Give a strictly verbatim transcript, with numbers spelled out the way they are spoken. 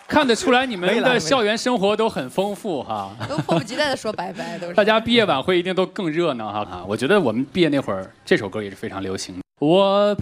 看得出来你们的校园生活都很丰富哈， 都迫不及待的说拜拜，都是。 大家毕业晚会一定都更热闹哈。我觉得我们毕业那会儿，这首歌也是非常流行的。我。